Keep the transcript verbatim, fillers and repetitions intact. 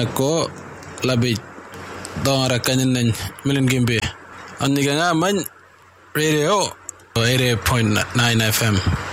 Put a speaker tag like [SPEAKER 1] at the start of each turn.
[SPEAKER 1] ko labi dongara kanyan milin gimbe. Aniga nga man radio eighty-eight point nine F M.